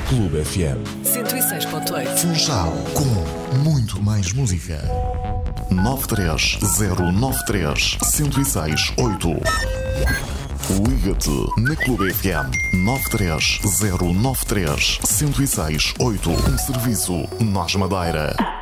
Clube FM 106.8. Funchal, com muito mais música. 93093-1068. Liga-te na Clube FM 93093-1068. Um serviço Nós Madeira.